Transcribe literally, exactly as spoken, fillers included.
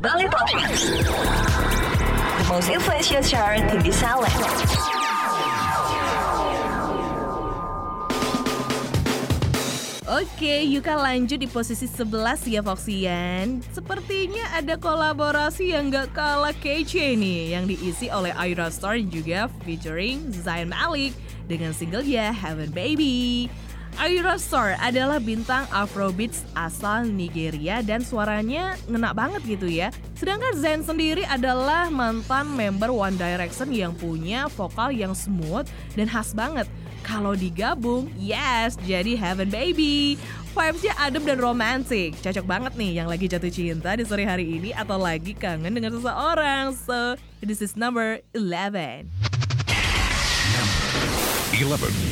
Bali Topic, the most influential chart in the Salem. Oke, Yuka lanjut di posisi sebelas ya Foxian. Sepertinya ada kolaborasi yang gak kalah kece nih, yang diisi oleh Ayra Starr juga featuring Zayn Malik dengan singlenya Heaven Baby. Ayra Starr adalah bintang Afrobeats asal Nigeria dan suaranya ngena banget gitu ya. Sedangkan Zayn sendiri adalah mantan member One Direction yang punya vokal yang smooth dan khas banget. Kalau digabung, yes, jadi Heaven Baby. Vibes-nya adem dan romantis. Cocok banget nih yang lagi jatuh cinta di sore hari ini atau lagi kangen dengan seseorang. So, this is number eleven. eleven.